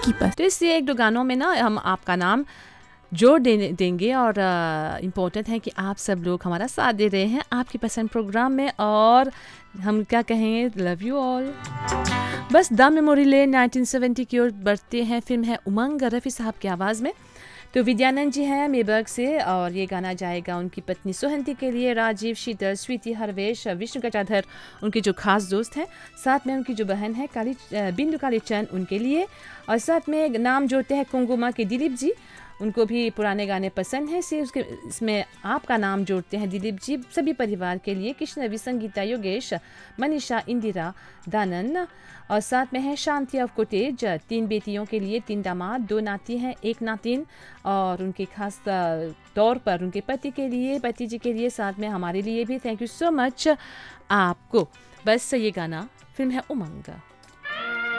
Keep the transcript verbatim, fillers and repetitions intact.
आपकी पसंद। तो इसलिए एक दो गानों में ना हम आपका नाम जोड़ दे देंगे और इम्पोर्टेंट है कि आप सब लोग हमारा साथ दे रहे हैं आपकी पसंद प्रोग्राम में। और हम क्या कहेंगे, love you all. Bus the memory lane nineteen seventy की ओर बढ़ते हैं। फिल्म है उमंग, रफ़ी साहब की आवाज़ में। तो विद्यानंद जी हैं मेबर्ग से और ये गाना जाएगा उनकी पत्नी सोहंती के लिए, राजीव, शीतल, स्वीति, हरवेश, विष्णु कटाधर उनके जो खास दोस्त हैं, साथ में उनकी जो बहन है काली बिंदु कालीचंद उनके लिए, और साथ में नाम जोड़ते हैं कुंगुमा के दिलीप जी, उनको भी पुराने गाने पसंद हैं, से उसके इसमें आपका नाम जोड़ते हैं दिलीप जी। सभी परिवार के लिए कृष्णवी, संगीता, योगेश, मनीषा, इंदिरा, दानन, और साथ में है शांति ऑफ कोटेज, तीन बेटियों के लिए, तीन दामाद, दो नाती हैं, एक नातिन, और उनके खास तौर पर उनके पति के लिए, पति जी के लिए, साथ में हमारे लिए भी। थैंक यू सो मच आपको। बस ये गाना, फिल्म है उमंग।